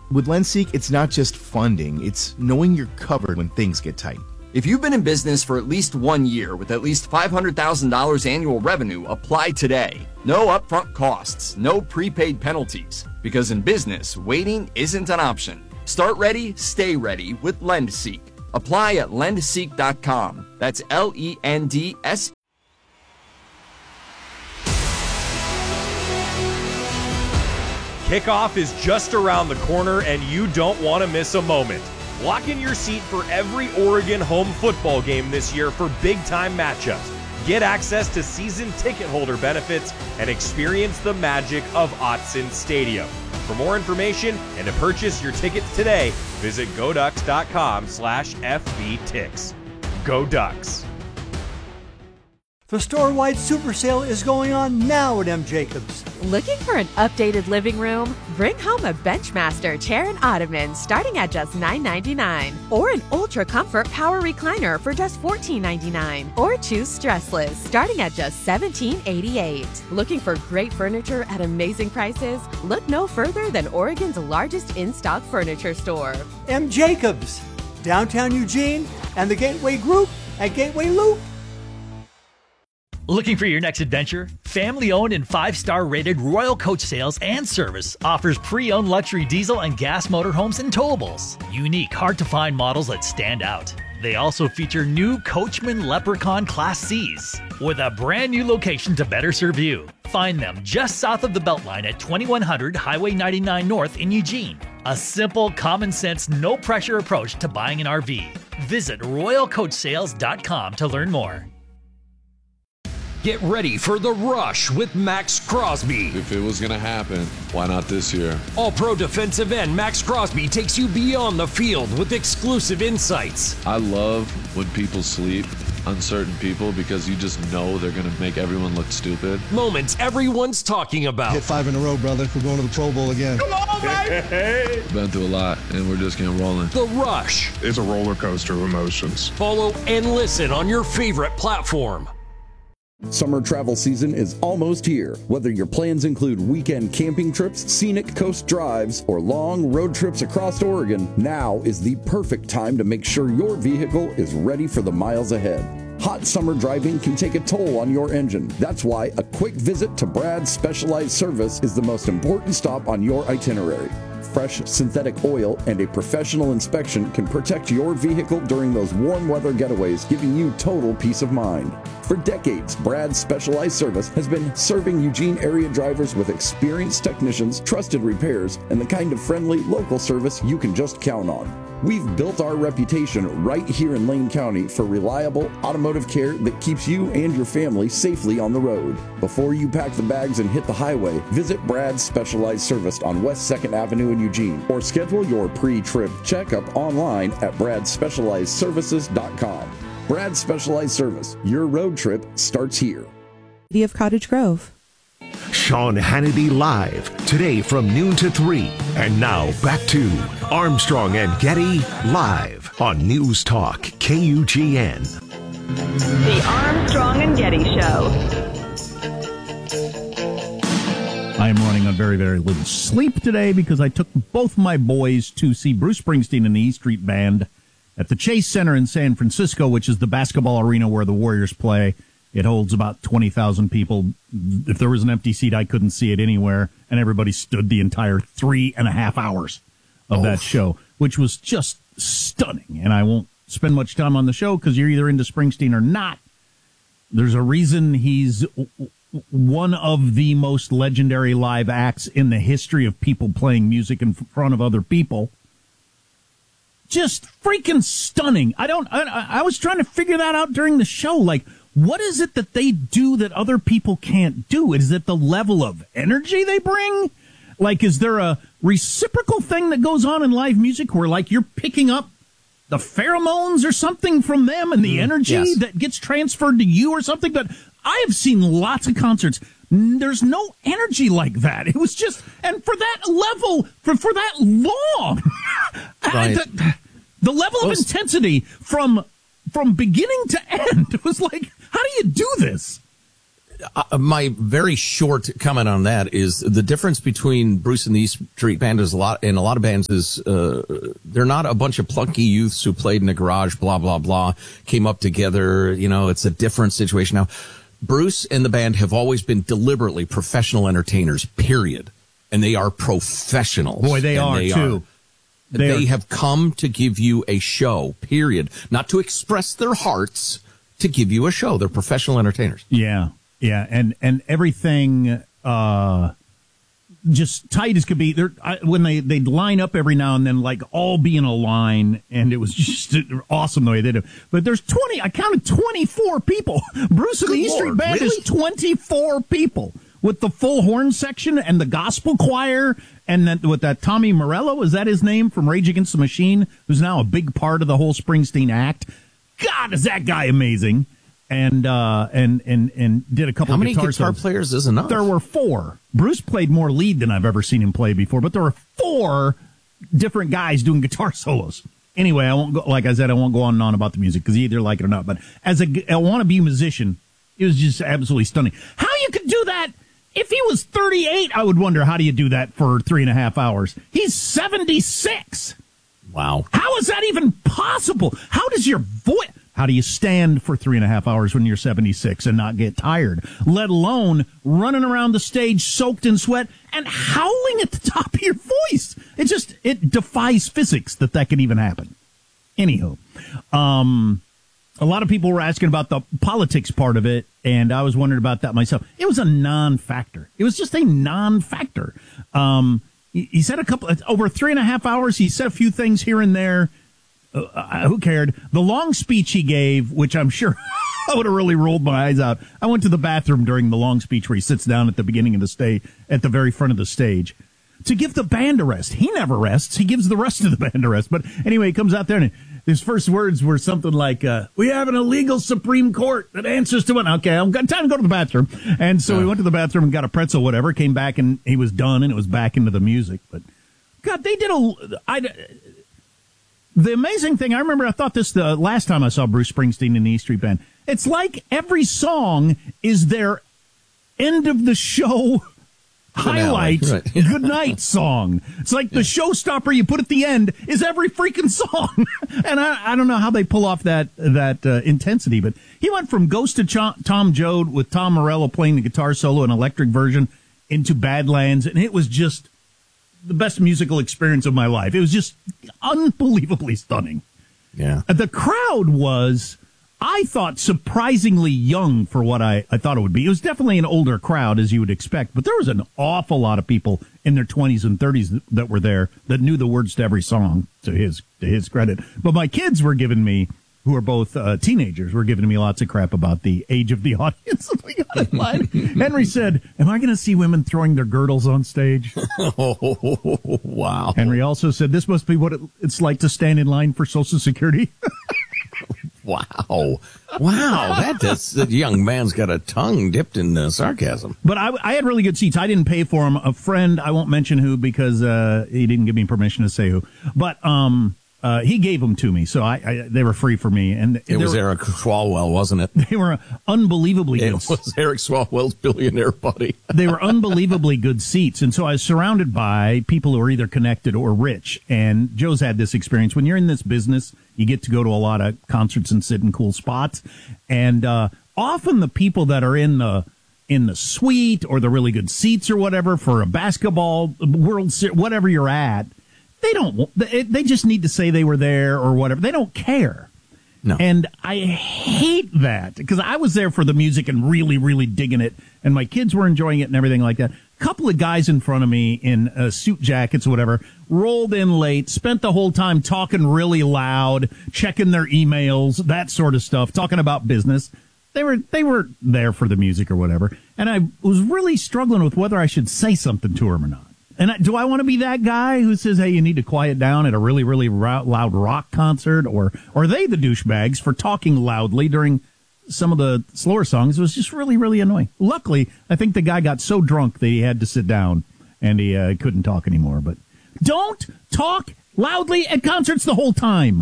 With LendSeek, it's not just funding, it's knowing you're covered when things get tight. If you've been in business for at least 1 year with at least $500,000 annual revenue, apply today. No upfront costs, no prepaid penalties. Because in business, waiting isn't an option. Start ready, stay ready with LendSeek. Apply at lendseek.com. That's LENDS. Kickoff is just around the corner, and you don't want to miss a moment. Lock in your seat for every Oregon home football game this year for big-time matchups. Get access to season ticket holder benefits and experience the magic of Autzen Stadium. For more information and to purchase your tickets today, visit goducks.com/FBTix. Go Ducks! The store-wide super sale is going on now at M. Jacobs. Looking for an updated living room? Bring home a Benchmaster chair and ottoman starting at just $9.99. Or an Ultra Comfort Power Recliner for just $14.99. Or choose Stressless starting at just $17.88. Looking for great furniture at amazing prices? Look no further than Oregon's largest in-stock furniture store. M. Jacobs, downtown Eugene, and the Gateway Group at Gateway Loop. Looking for your next adventure? Family-owned and 5-star rated Royal Coach Sales and Service offers pre-owned luxury diesel and gas motorhomes and towables. Unique, hard-to-find models that stand out. They also feature new Coachman Leprechaun Class Cs with a brand new location to better serve you. Find them just south of the Beltline at 2100 Highway 99 North in Eugene. A simple, common-sense, no-pressure approach to buying an RV. Visit RoyalCoachSales.com to learn more. Get ready for The Rush with Max Crosby. If it was going to happen, why not this year? All-pro defensive end Max Crosby takes you beyond the field with exclusive insights. I love when people sleep, uncertain people, because you just know they're going to make everyone look stupid. Moments everyone's talking about. Hit 5 in a row, brother. We're going to the Pro Bowl again. Come on, baby! Been through a lot, and we're just getting rolling. The Rush. It's a roller coaster of emotions. Follow and listen on your favorite platform. Summer travel season is almost here. Whether your plans include weekend camping trips, scenic coast drives, or long road trips across Oregon, now is the perfect time to make sure your vehicle is ready for the miles ahead. Hot summer driving can take a toll on your engine. That's why a quick visit to Brad's Specialized Service is the most important stop on your itinerary. Fresh synthetic oil and a professional inspection can protect your vehicle during those warm weather getaways, giving you total peace of mind. For decades, Brad's Specialized Service has been serving Eugene area drivers with experienced technicians, trusted repairs, and the kind of friendly local service you can just count on. We've built our reputation right here in Lane County for reliable automotive care that keeps you and your family safely on the road. Before you pack the bags and hit the highway, visit Brad's Specialized Service on West 2nd Avenue in Eugene, or schedule your pre-trip checkup online at bradspecializedservices.com. Brad's Specialized Service, your road trip starts here. Of Cottage Grove. Sean Hannity Live, today from noon to 3. And now back to Armstrong and Getty Live on News Talk KUGN. The Armstrong and Getty Show. I am running on very, very little sleep today because I took both my boys to see Bruce Springsteen and the E Street Band at the Chase Center in San Francisco, which is the basketball arena where the Warriors play. It holds about 20,000 people. If there was an empty seat, I couldn't see it anywhere, and everybody stood the entire 3.5 hours of that show, which was just stunning. And I won't spend much time on the show because you're either into Springsteen or not. There's a reason he's one of the most legendary live acts in the history of people playing music in front of other people. Just freaking stunning. I was trying to figure that out during the show. Like, what is it that they do that other people can't do? Is it the level of energy they bring? Like, is there a reciprocal thing that goes on in live music where, like, you're picking up the pheromones or something from them and the energy that gets transferred to you or something? But I have seen lots of concerts. There's no energy like that. It was just, and for that level, for that long, right. the level of intensity from beginning to end was like, how do you do this? my very short comment on that is the difference between Bruce and the E Street Band is a lot of bands is they're not a bunch of plunky youths who played in a garage, blah blah blah, came up together. It's a different situation now. Bruce and the band have always been deliberately professional entertainers, period, and they are professionals. Boy, they are too. They have come to give you a show, period, not to express their hearts. To give you a show. They're professional entertainers. Yeah. And everything, just tight as could be. When they'd line up every now and then, like all be in a line, and it was just awesome the way they did it. But there's I counted 24 people. Bruce and the E Street Band is 24 people with the full horn section and the gospel choir. And then with that Tommy Morello, is that his name, from Rage Against the Machine, who's now a big part of the whole Springsteen act. God, is that guy amazing? And did a couple of guitar players is enough? There were 4. Bruce played more lead than I've ever seen him play before, but there were 4 different guys doing guitar solos. Anyway, I won't go, like I said, I won't go on and on about the music because you either like it or not. But as a wannabe musician, it was just absolutely stunning. How you could do that? If he was 38, I would wonder, how do you do that for 3.5 hours? He's 76. Wow. How is that even possible? How does your voice... How do you stand for 3.5 hours when you're 76 and not get tired? Let alone running around the stage soaked in sweat and howling at the top of your voice. It defies physics that can even happen. Anywho, a lot of people were asking about the politics part of it, and I was wondering about that myself. It was a non-factor. It was just a non-factor. He said over 3.5 hours, he said a few things here and there. Who cared? The long speech he gave, which I'm sure I would have really rolled my eyes out. I went to the bathroom during the long speech where he sits down at the beginning of the stage, at the very front of the stage, to give the band a rest. He never rests. He gives the rest of the band a rest. But anyway, he comes out there and his first words were something like, we have an illegal Supreme Court that answers to it. Okay, I've got time to go to the bathroom. And so he went to the bathroom and got a pretzel, whatever, came back and he was done and it was back into the music. But God, they did the amazing thing, I remember I thought this the last time I saw Bruce Springsteen in the E Street Band. It's like every song is their end of the show highlight, right. Good night song. It's like the showstopper you put at the end is every freaking song. And I don't know how they pull off that intensity, but he went from Ghost to Tom Joad with Tom Morello playing the guitar solo, an electric version, into Badlands, and it was just the best musical experience of my life. It was just unbelievably stunning. Yeah. The crowd was, I thought, surprisingly young for what I thought it would be. It was definitely an older crowd, as you would expect, but there was an awful lot of people in their 20s and 30s that were there that knew the words to every song, to his credit. But my kids were giving me, who are both teenagers, were giving me lots of crap about the age of the audience. We got in line. Henry said, am I going to see women throwing their girdles on stage? Oh, wow. Henry also said, this must be what it's like to stand in line for Social Security. Wow. That young man's got a tongue dipped in sarcasm. But I had really good seats. I didn't pay for them. A friend, I won't mention who because he didn't give me permission to say who. But he gave them to me, so they were free for me. And it was Eric Swalwell, wasn't it? They were unbelievably good. It was Eric Swalwell's billionaire buddy. They were unbelievably good seats, and so I was surrounded by people who are either connected or rich. And Joe's had this experience. When you're in this business, you get to go to a lot of concerts and sit in cool spots. And often the people that are in the suite or the really good seats or whatever for a basketball World Series, whatever you're at, they just need to say they were there or whatever. They don't care. No. And I hate that because I was there for the music and really, really digging it. And my kids were enjoying it and everything like that. A couple of guys in front of me in suit jackets or whatever rolled in late, spent the whole time talking really loud, checking their emails, that sort of stuff, talking about business. They were there for the music or whatever. And I was really struggling with whether I should say something to them or not. And do I want to be that guy who says, hey, you need to quiet down at a really, really loud rock concert? Or are they the douchebags for talking loudly during some of the slower songs? It was just really, really annoying. Luckily, I think the guy got so drunk that he had to sit down and he couldn't talk anymore. But don't talk loudly at concerts the whole time.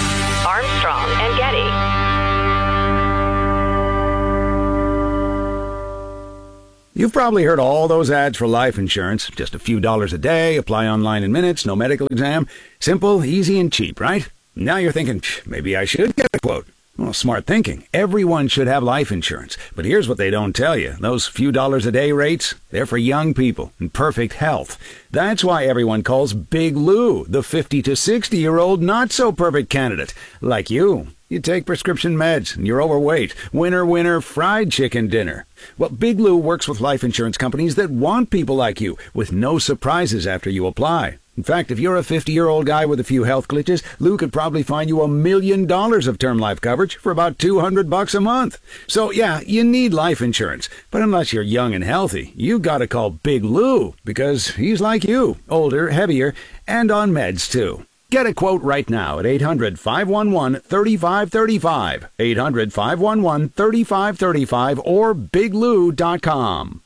Armstrong and Getty. You've probably heard all those ads for life insurance. Just a few dollars a day, apply online in minutes, no medical exam. Simple, easy, and cheap, right? Now you're thinking, maybe I should get a quote. Well, smart thinking. Everyone should have life insurance. But here's what they don't tell you. Those few dollars a day rates, they're for young people in perfect health. That's why everyone calls Big Lou the 50 to 60-year-old not-so-perfect candidate. Like you. You take prescription meds, and you're overweight. Winner, winner, fried chicken dinner. Well, Big Lou works with life insurance companies that want people like you, with no surprises after you apply. In fact, if you're a 50-year-old guy with a few health glitches, Lou could probably find you $1 million of term life coverage for about $200 a month. So, yeah, you need life insurance. But unless you're young and healthy, you gotta call Big Lou, because he's like you, older, heavier, and on meds, too. Get a quote right now at 800-511-3535, 800-511-3535, or biglou.com.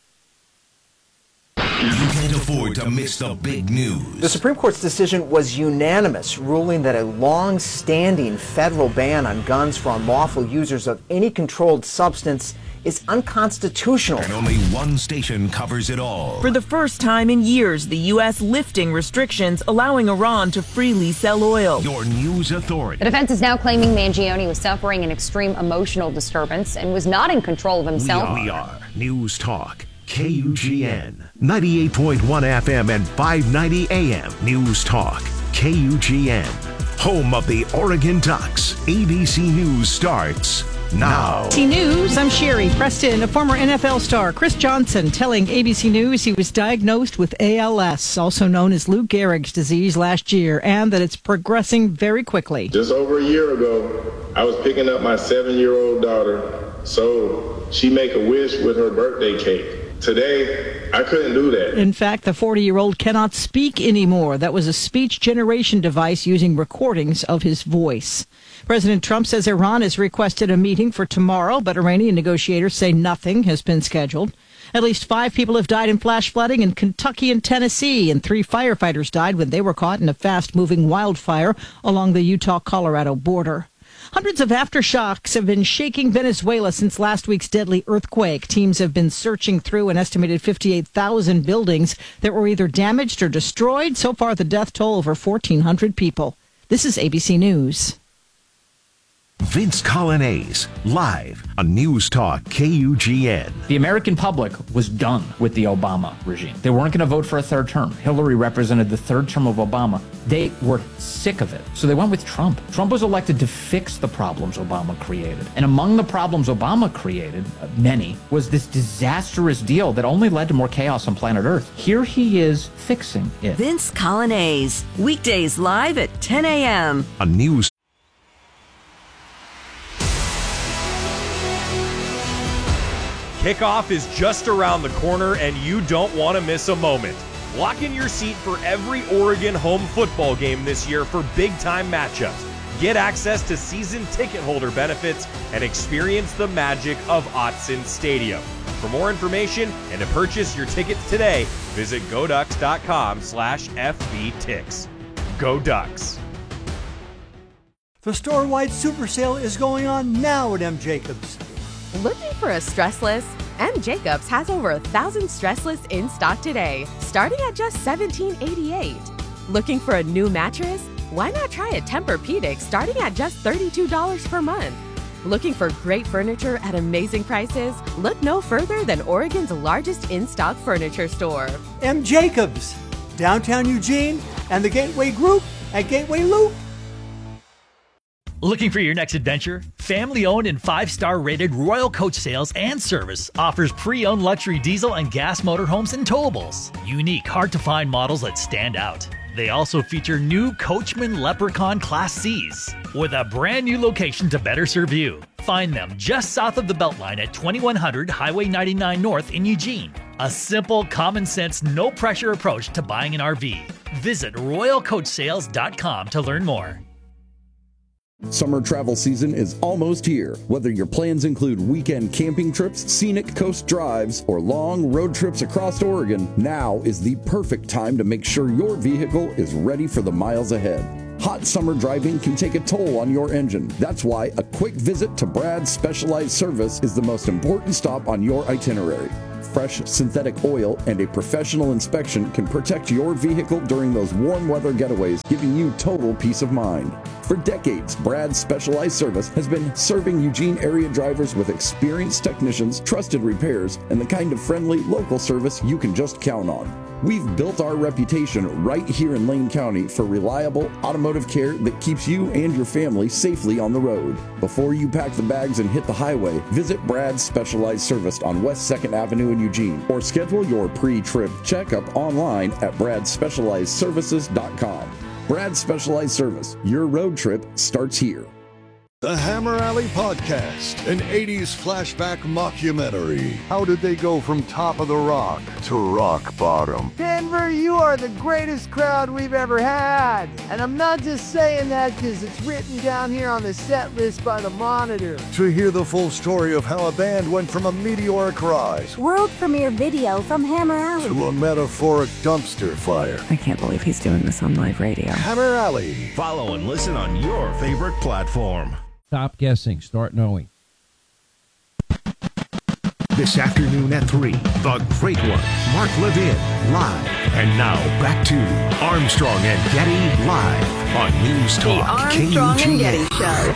You can't afford to miss the big news. The Supreme Court's decision was unanimous, ruling that a long-standing federal ban on guns for unlawful users of any controlled substance is unconstitutional. And only one station covers it all. For the first time in years, the U.S. lifting restrictions, allowing Iran to freely sell oil. Your news authority. The defense is now claiming Mangione was suffering an extreme emotional disturbance and was not in control of himself. We are News Talk, KUGN, 98.1 FM and 590 AM. News Talk, KUGN, home of the Oregon Ducks. ABC News starts now. ABC News, I'm Sherry Preston. A former NFL star, Chris Johnson, telling ABC News he was diagnosed with ALS, also known as Lou Gehrig's disease, last year, and that it's progressing very quickly. Just over a year ago, I was picking up my 7-year-old daughter, so she make a wish with her birthday cake. Today, I couldn't do that. In fact, the 40-year-old cannot speak anymore. That was a speech generation device using recordings of his voice. President Trump says Iran has requested a meeting for tomorrow, but Iranian negotiators say nothing has been scheduled. At least 5 people have died in flash flooding in Kentucky and Tennessee, and 3 firefighters died when they were caught in a fast-moving wildfire along the Utah-Colorado border. Hundreds of aftershocks have been shaking Venezuela since last week's deadly earthquake. Teams have been searching through an estimated 58,000 buildings that were either damaged or destroyed. So far, the death toll over 1,400 people. This is ABC News. Vince Colonnese, live on News Talk KUGN. The American public was done with the Obama regime. They weren't going to vote for a third term. Hillary represented the third term of Obama. They were sick of it. So they went with Trump. Trump was elected to fix the problems Obama created. And among the problems Obama created, many, was this disastrous deal that only led to more chaos on planet Earth. Here he is fixing it. Vince Colonnese, weekdays live at 10 a.m. on News. Kickoff is just around the corner, and you don't want to miss a moment. Lock in your seat for every Oregon home football game this year for big-time matchups. Get access to season ticket holder benefits and experience the magic of Autzen Stadium. For more information and to purchase your tickets today, visit GoDucks.com/FBTix. Go Ducks! The store-wide super sale is going on now at M. Jacobs. Looking for a stressless? M. Jacobs has over 1,000 stressless in stock today, starting at just $17.88. Looking for a new mattress? Why not try a Tempur-Pedic starting at just $32 per month? Looking for great furniture at amazing prices? Look no further than Oregon's largest in-stock furniture store. M. Jacobs, downtown Eugene, and the Gateway Group at Gateway Loop. Looking for your next adventure? Family-owned and 5-star rated Royal Coach Sales and Service offers pre-owned luxury diesel and gas motorhomes and towables. Unique, hard-to-find models that stand out. They also feature new Coachman Leprechaun Class Cs with a brand new location to better serve you. Find them just south of the Beltline at 2100 Highway 99 North in Eugene. A simple, common-sense, no-pressure approach to buying an RV. Visit RoyalCoachSales.com to learn more. Summer travel season is almost here. Whether your plans include weekend camping trips, scenic coast drives, or long road trips across Oregon, now is the perfect time to make sure your vehicle is ready for the miles ahead. Hot summer driving can take a toll on your engine. That's why a quick visit to Brad's Specialized Service is the most important stop on your itinerary. fresh synthetic oil, and a professional inspection can protect your vehicle during those warm weather getaways, giving you total peace of mind. For decades, Brad's Specialized Service has been serving Eugene area drivers with experienced technicians, trusted repairs, and the kind of friendly local service you can just count on. We've built our reputation right here in Lane County for reliable automotive care that keeps you and your family safely on the road. Before you pack the bags and hit the highway, visit Brad's Specialized Service on West 2nd Avenue in Eugene, or schedule your pre-trip checkup online at bradspecializedservices.com. Brad's Specialized Service, your road trip starts here. The Hammer Alley Podcast, an 80s flashback mockumentary. How did they go from top of the rock to rock bottom? Denver, you are the greatest crowd we've ever had. And I'm not just saying that because it's written down here on the set list by the Monitor. To hear the full story of how a band went from a meteoric rise, world premiere video from Hammer Alley, to a metaphoric dumpster fire. I can't believe he's doing this on live radio. Hammer Alley. Follow and listen on your favorite platform. Stop guessing. Start knowing. This afternoon at 3, the great one, Mark Levin, live. And now back to Armstrong and Getty live on News Talk. The Armstrong and Getty Show.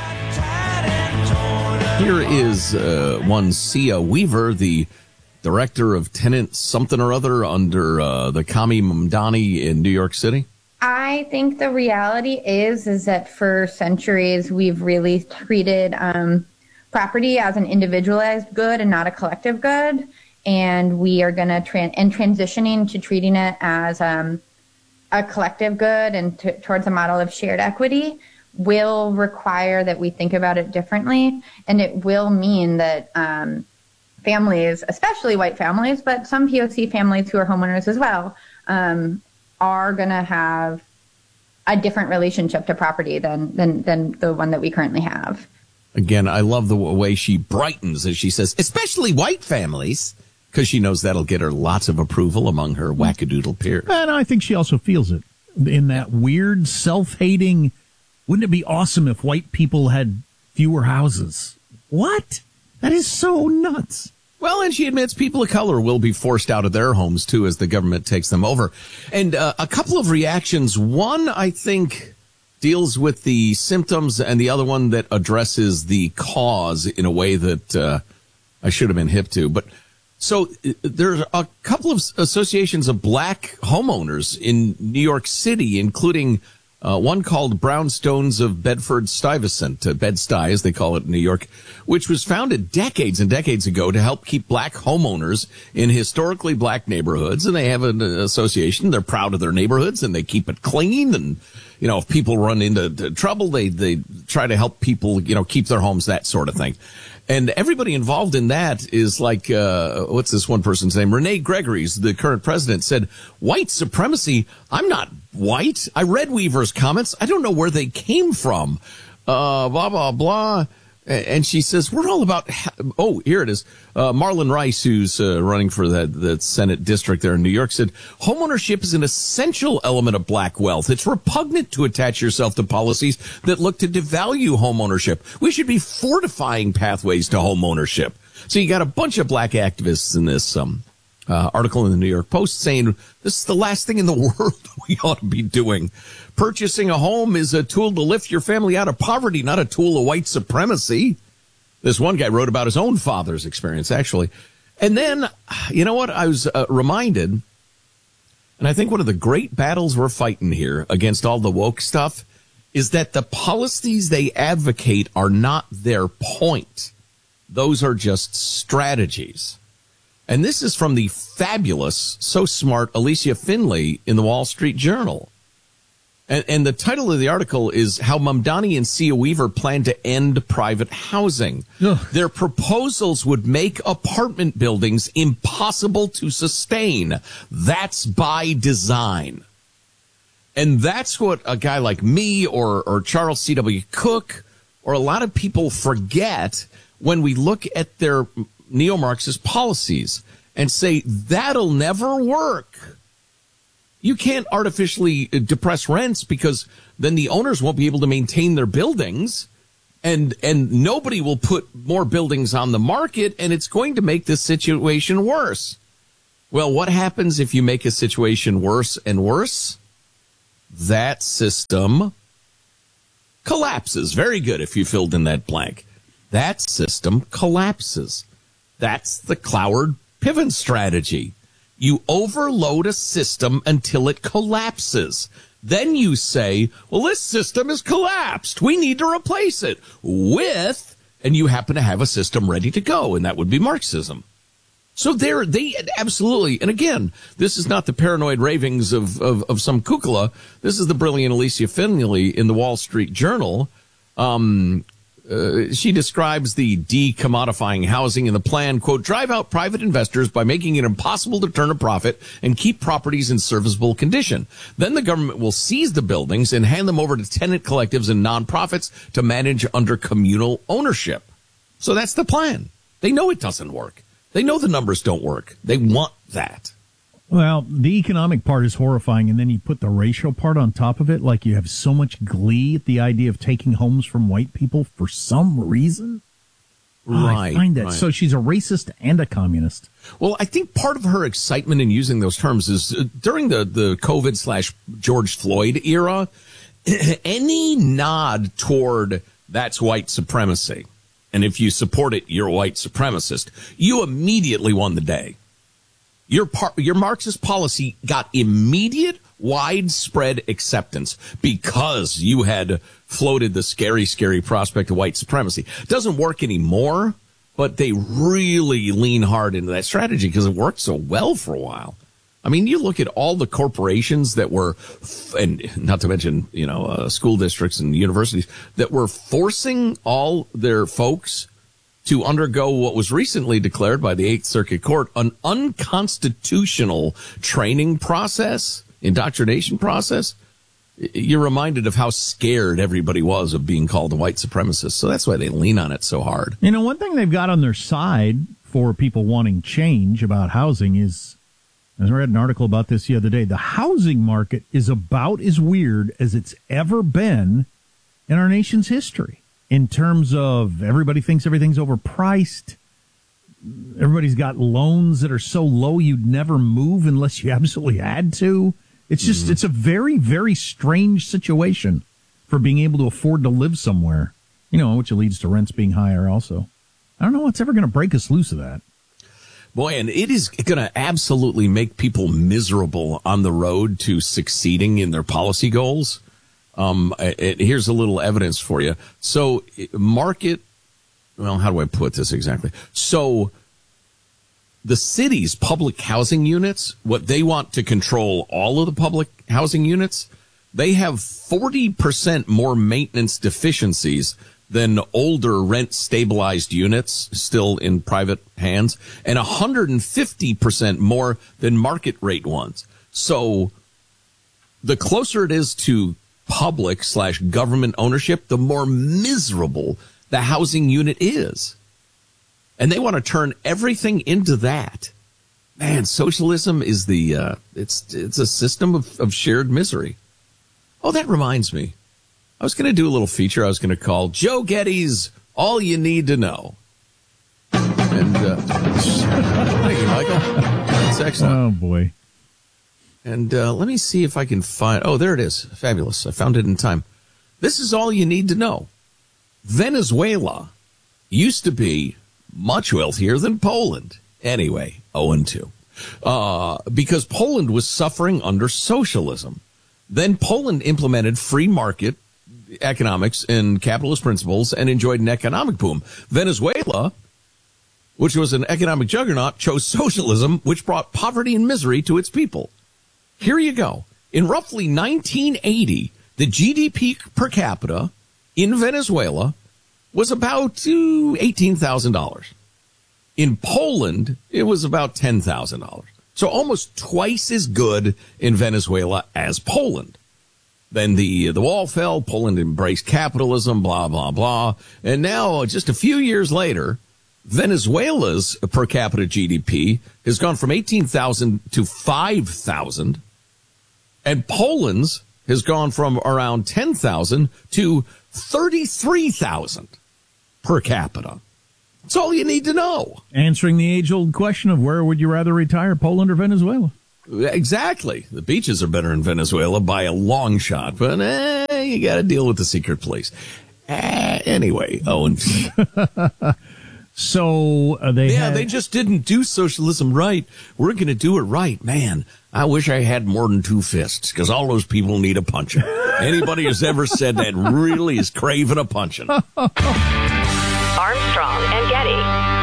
Here is one Sia Weaver, the director of Tenant something or other under the Kami Mamdani in New York City. I think the reality is that for centuries we've really treated property as an individualized good and not a collective good, and we are going to transitioning to treating it as a collective good and towards a model of shared equity will require that we think about it differently, and it will mean that families, especially white families, but some POC families who are homeowners as well, are going to have a different relationship to property than the one that we currently have. Again, I love the way she brightens as she says, especially white families, because she knows that'll get her lots of approval among her wackadoodle peers. And I think she also feels it in that weird self-hating, wouldn't it be awesome if white people had fewer houses? What? That is so nuts. Well, and she admits people of color will be forced out of their homes, too, as the government takes them over. And a couple of reactions. One, I think, deals with the symptoms, and the other one that addresses the cause in a way that I should have been hip to. But so there's a couple of associations of black homeowners in New York City, including one called Brownstones of Bedford-Stuyvesant, Bed-Stuy, as they call it in New York, which was founded decades and decades ago to help keep black homeowners in historically black neighborhoods. And they have an association. They're proud of their neighborhoods, and they keep it clean. And, you know, if people run into trouble, they try to help people, you know, keep their homes, that sort of thing. And everybody involved in that is like, what's this one person's name? Renee Gregory's, the current president, said, white supremacy, I'm not white. I read Weaver's comments. I don't know where they came from. Blah, blah, blah. And she says, we're all about, oh, here it is. Marlon Rice, who's running for that Senate district there in New York, said, homeownership is an essential element of black wealth. It's repugnant to attach yourself to policies that look to devalue homeownership. We should be fortifying pathways to homeownership. So you got a bunch of black activists in this article in the New York Post saying this is the last thing in the world we ought to be doing. Purchasing a home is a tool to lift your family out of poverty, not a tool of white supremacy. This one guy wrote about his own father's experience, actually. And then, you know what? I was reminded, and I think one of the great battles we're fighting here against all the woke stuff is that the policies they advocate are not their point. Those are just strategies. And this is from the fabulous, so smart Alicia Finley in the Wall Street Journal. And the title of the article is How Mamdani and Sia Weaver Plan to End Private Housing. Ugh. Their proposals would make apartment buildings impossible to sustain. That's by design. And that's what a guy like me or Charles C.W. Cook or a lot of people forget when we look at their neo-Marxist policies and say, that'll never work. You can't artificially depress rents because then the owners won't be able to maintain their buildings. And nobody will put more buildings on the market, and it's going to make this situation worse. Well, what happens if you make a situation worse and worse? That system collapses. Very good if you filled in that blank. That system collapses. That's the Cloward-Piven strategy. You overload a system until it collapses. Then you say, well, this system is collapsed. We need to replace it with, and you happen to have a system ready to go, and that would be Marxism. So they absolutely, and again, this is not the paranoid ravings of some kukla. This is the brilliant Alicia Finley in the Wall Street Journal. She describes the decommodifying housing in the plan, quote, drive out private investors by making it impossible to turn a profit and keep properties in serviceable condition. Then the government will seize the buildings and hand them over to tenant collectives and nonprofits to manage under communal ownership. So that's the plan. They know it doesn't work. They know the numbers don't work. They want that. Well, the economic part is horrifying, and then you put the racial part on top of it, like you have so much glee at the idea of taking homes from white people for some reason. Right. I find that. Right. So she's a racist and a communist. Well, I think part of her excitement in using those terms is during the COVID/George Floyd era, any nod toward that's white supremacy, and if you support it, you're a white supremacist, you immediately won the day. Your Marxist policy got immediate, widespread acceptance because you had floated the scary, scary prospect of white supremacy. It doesn't work anymore, but they really lean hard into that strategy because it worked so well for a while. I mean, you look at all the corporations that were, and not to mention, school districts and universities that were forcing all their folks to undergo what was recently declared by the Eighth Circuit Court an unconstitutional training process, indoctrination process. You're reminded of how scared everybody was of being called a white supremacist. So that's why they lean on it so hard. One thing they've got on their side for people wanting change about housing is, I read an article about this the other day, the housing market is about as weird as it's ever been in our nation's history. In terms of everybody thinks everything's overpriced. Everybody's got loans that are so low you'd never move unless you absolutely had to. It's just, it's a very, very strange situation for being able to afford to live somewhere, which leads to rents being higher also. I don't know what's ever going to break us loose of that. Boy, and it is going to absolutely make people miserable on the road to succeeding in their policy goals. Here's a little evidence for you. So how do I put this exactly? So the city's public housing units, what they want to control all of the public housing units, they have 40% more maintenance deficiencies than older rent stabilized units still in private hands, and 150% more than market rate ones. So the closer it is to public/government ownership, the more miserable the housing unit is. And they want to turn everything into that. Man, socialism is it's a system of shared misery. Oh, that reminds me. I was going to do a little feature I was going to call Joe Getty's All You Need to Know. And thank you, Michael. That's excellent. Oh, boy. And let me see if I can find... Oh, there it is. Fabulous. I found it in time. This is all you need to know. Venezuela used to be much wealthier than Poland. Anyway, 0-2. Because Poland was suffering under socialism. Then Poland implemented free market economics and capitalist principles and enjoyed an economic boom. Venezuela, which was an economic juggernaut, chose socialism, which brought poverty and misery to its people. Here you go. In roughly 1980, the GDP per capita in Venezuela was about $18,000. In Poland, it was about $10,000. So almost twice as good in Venezuela as Poland. Then the wall fell, Poland embraced capitalism, blah, blah, blah. And now, just a few years later, Venezuela's per capita GDP has gone from 18,000 to 5,000. And Poland's has gone from around 10,000 to 33,000 per capita. That's all you need to know. Answering the age-old question of where would you rather retire, Poland or Venezuela? Exactly. The beaches are better in Venezuela by a long shot, but you got to deal with the secret police. Anyway, Owen. So they just didn't do socialism right. We're going to do it right. Man, I wish I had more than two fists, because all those people need a punching. Anybody who's ever said that really is craving a punching. Armstrong and Getty.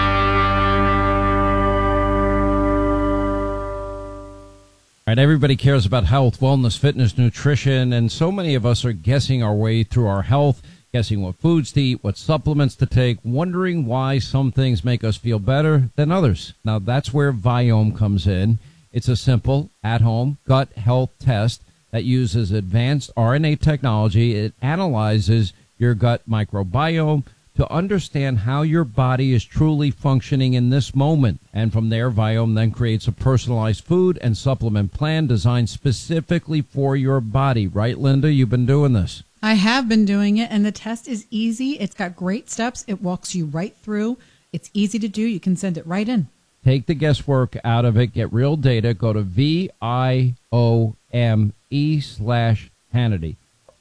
All right, everybody cares about health, wellness, fitness, nutrition, and so many of us are guessing our way through our health, guessing what foods to eat, what supplements to take, wondering why some things make us feel better than others. Now, that's where Viome comes in. It's a simple, at-home gut health test that uses advanced RNA technology. It analyzes your gut microbiome to understand how your body is truly functioning in this moment. And from there, Viome then creates a personalized food and supplement plan designed specifically for your body. Right, Linda? You've been doing this. I have been doing it, and the test is easy. It's got great steps. It walks you right through. It's easy to do. You can send it right in. Take the guesswork out of it. Get real data. Go to VIOME/Hannity.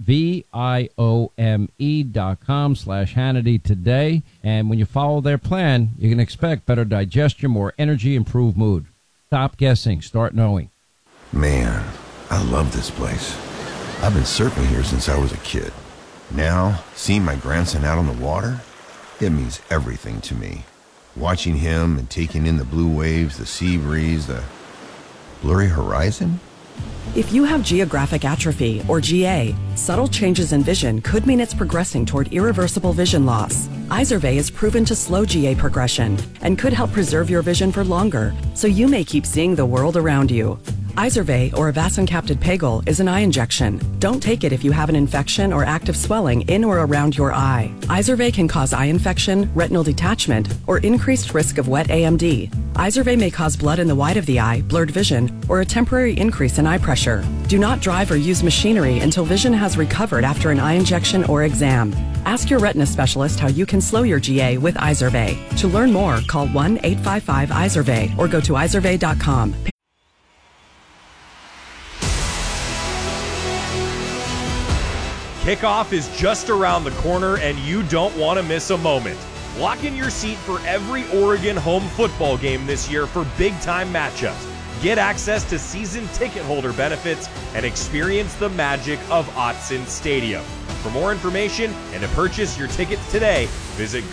VIOME.com/Hannity today. And when you follow their plan, you can expect better digestion, more energy, improved mood. Stop guessing. Start knowing. Man, I love this place. I've been surfing here since I was a kid. Now, seeing my grandson out on the water, it means everything to me. Watching him and taking in the blue waves, the sea breeze, the blurry horizon. If you have geographic atrophy, or GA, subtle changes in vision could mean it's progressing toward irreversible vision loss. Izervay is proven to slow GA progression and could help preserve your vision for longer, so you may keep seeing the world around you. Izervay, or avacincaptad pegol, is an eye injection. Don't take it if you have an infection or active swelling in or around your eye. Izervay can cause eye infection, retinal detachment, or increased risk of wet AMD. Izervay may cause blood in the white of the eye, blurred vision, or a temporary increase in eye pressure. Do not drive or use machinery until vision has recovered after an eye injection or exam. Ask your retina specialist how you can slow your GA with Izervay. To learn more, call 1-855-IZERVAY or go to izervay.com. Kickoff is just around the corner, and you don't want to miss a moment. Lock in your seat for every Oregon home football game this year for big-time matchups. Get access to season ticket holder benefits and experience the magic of Autzen Stadium. For more information and to purchase your tickets today, visit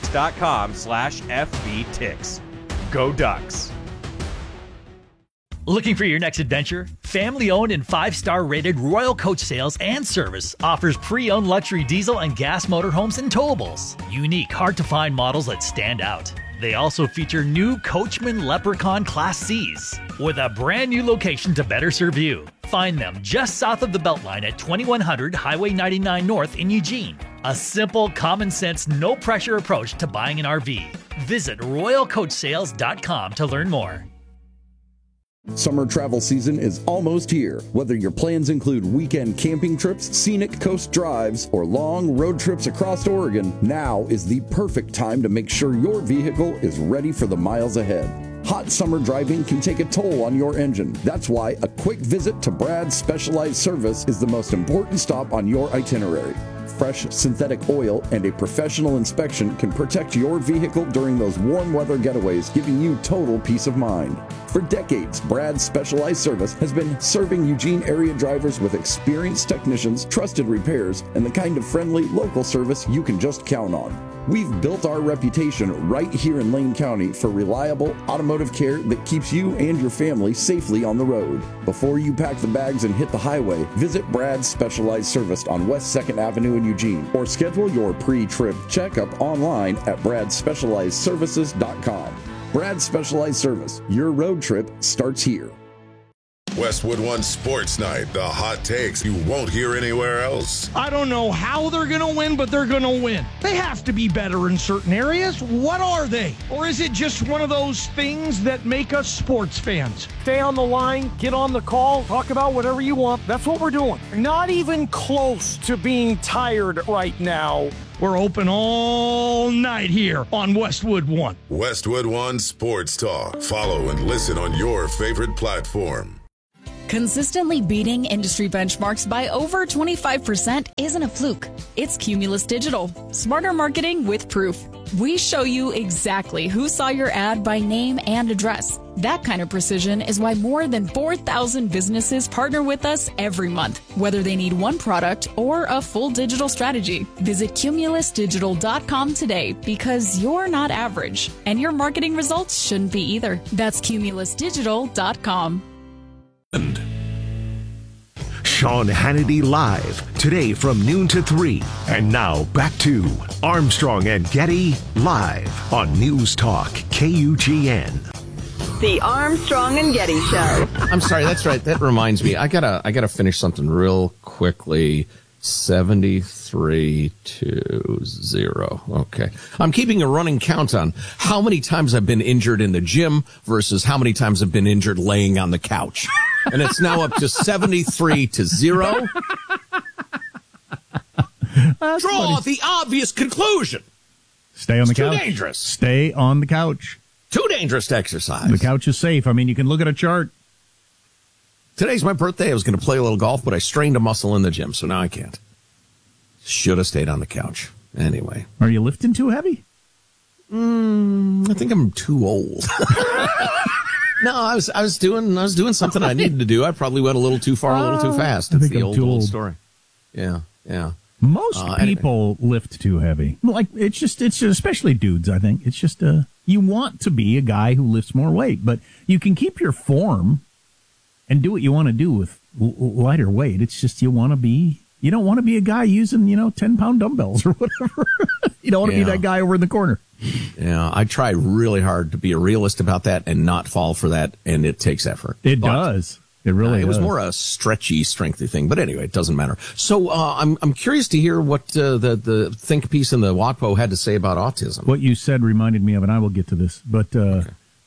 GoDucks.com/FBTix. Go Ducks! Looking for your next adventure? Family-owned and 5-star rated Royal Coach Sales and Service offers pre-owned luxury diesel and gas motorhomes and towables. Unique, hard-to-find models that stand out. They also feature new Coachman Leprechaun Class Cs with a brand new location to better serve you. Find them just south of the Beltline at 2100 Highway 99 North in Eugene. A simple, common-sense, no-pressure approach to buying an RV. Visit RoyalCoachSales.com to learn more. Summer travel season is almost here. Whether your plans include weekend camping trips, scenic coast drives, or long road trips across Oregon, now is the perfect time to make sure your vehicle is ready for the miles ahead. Hot summer driving can take a toll on your engine. That's why a quick visit to Brad's Specialized Service is the most important stop on your itinerary. Fresh synthetic oil and a professional inspection can protect your vehicle during those warm weather getaways, giving you total peace of mind. For decades, Brad's Specialized Service has been serving Eugene area drivers with experienced technicians, trusted repairs, and the kind of friendly local service you can just count on. We've built our reputation right here in Lane County for reliable automotive care that keeps you and your family safely on the road. Before you pack the bags and hit the highway, visit Brad's Specialized Service on West 2nd Avenue in Eugene, or schedule your pre-trip checkup online at bradspecializedservices.com. Brad's Specialized Service, your road trip starts here. Westwood One Sports Night, the hot takes you won't hear anywhere else. I don't know how they're going to win, but they're going to win. They have to be better in certain areas. What are they? Or is it just one of those things that make us sports fans? Stay on the line, get on the call, talk about whatever you want. That's what we're doing. Not even close to being tired right now. We're open all night here on Westwood One. Westwood One Sports Talk. Follow and listen on your favorite platform. Consistently beating industry benchmarks by over 25% isn't a fluke. It's Cumulus Digital. Smarter marketing with proof. We show you exactly who saw your ad by name and address. That kind of precision is why more than 4,000 businesses partner with us every month, whether they need one product or a full digital strategy. Visit cumulusdigital.com today because you're not average, and your marketing results shouldn't be either. That's cumulusdigital.com. Sean Hannity Live, today from noon to 3. And now back to Armstrong and Getty Live on News Talk KUGN. The Armstrong and Getty Show. I'm sorry, that's right. That reminds me. I gotta finish something real quickly. 73-0. Okay. I'm keeping a running count on how many times I've been injured in the gym versus how many times I've been injured laying on the couch. And it's now up to 73-0. Draw the obvious conclusion. Stay on the couch. Too dangerous. Stay on the couch. Too dangerous to exercise. The couch is safe. I mean, you can look at a chart. Today's my birthday. I was going to play a little golf, but I strained a muscle in the gym, so now I can't. Should have stayed on the couch. Anyway. Are you lifting too heavy? I think I'm too old. No, I was doing something I needed to do. I probably went a little too far, a little too fast. It's the old story. Yeah. Most people lift too heavy. Like it's just especially dudes, I think. It's just you want to be a guy who lifts more weight, but you can keep your form and do what you want to do with lighter weight. It's just you don't want to be a guy using, 10-pound dumbbells or whatever. You don't want to be that guy over in the corner. Yeah, I try really hard to be a realist about that and not fall for that, and it takes effort. It does. It really It was more a stretchy, strengthy thing, but anyway, it doesn't matter. So I'm curious to hear what the think piece in the WAPO had to say about autism. What you said reminded me of, and I will get to this, but the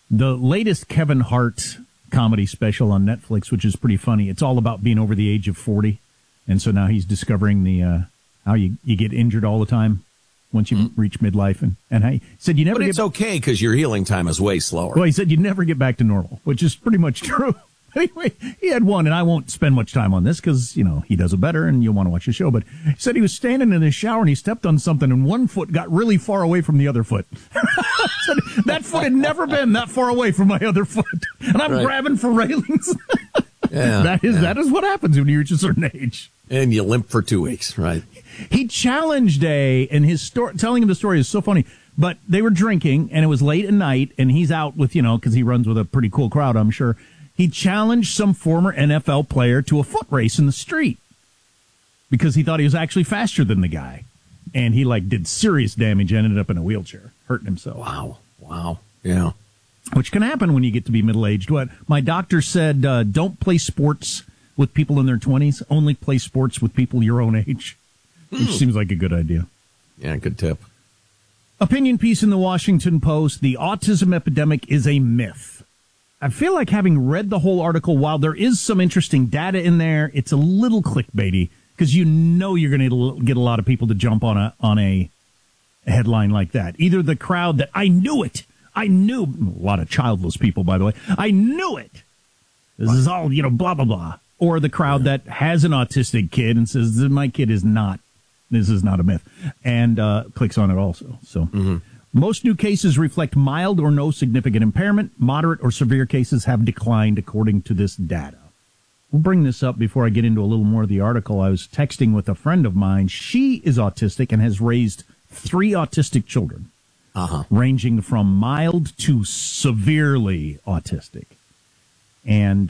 latest Kevin Hart comedy special on Netflix, which is pretty funny. It's all about being over the age of 40, and so now he's discovering the how you get injured all the time once you reach midlife, and he said you never. But it's okay because your healing time is way slower. Well, he said you never get back to normal, which is pretty much true. Anyway, he had one, and I won't spend much time on this because, he does it better and you'll want to watch the show. But he said he was standing in his shower and he stepped on something and one foot got really far away from the other foot. Said, that foot had never been that far away from my other foot. And I'm grabbing for railings. That is what happens when you reach a certain age. And you limp for 2 weeks, right? He challenged and his story, telling him the story is so funny. But they were drinking and it was late at night and he's out with, because he runs with a pretty cool crowd, I'm sure. He challenged some former NFL player to a foot race in the street because he thought he was actually faster than the guy. And he did serious damage, ended up in a wheelchair, hurting himself. Wow. Yeah. Which can happen when you get to be middle-aged. What my doctor said, don't play sports with people in their 20s, only play sports with people your own age, which seems like a good idea. Yeah, good tip. Opinion piece in the Washington Post, the autism epidemic is a myth. I feel like having read the whole article, while there is some interesting data in there, it's a little clickbaity because you're going to get a lot of people to jump on a headline like that. Either the crowd that I knew, a lot of childless people, by the way, I knew it. This is all, blah, blah, blah. Or the crowd that has an autistic kid and says, my kid is not, this is not a myth, and clicks on it also. So. Most new cases reflect mild or no significant impairment. Moderate or severe cases have declined, according to this data. We'll bring this up before I get into a little more of the article. I was texting with a friend of mine. She is autistic and has raised 3 autistic children, ranging from mild to severely autistic. And